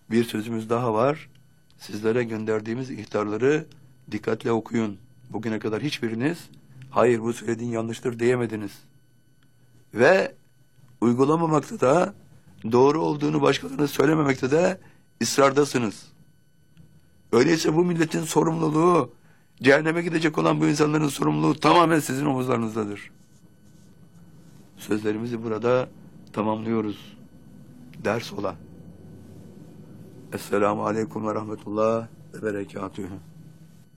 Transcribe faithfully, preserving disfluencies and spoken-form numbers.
Bir sözümüz daha var. Sizlere gönderdiğimiz ihtarları dikkatle okuyun. Bugüne kadar hiçbiriniz hayır bu söylediğin yanlıştır diyemediniz. Ve uygulamamakta da doğru olduğunu başkalarına söylememekte de ısrardasınız. Öyleyse bu milletin sorumluluğu, cehenneme gidecek olan bu insanların sorumluluğu tamamen sizin omuzlarınızdadır. Sözlerimizi burada tamamlıyoruz. Ders ola. Esselamu Aleyküm ve Rahmetullah ve Berekatühü.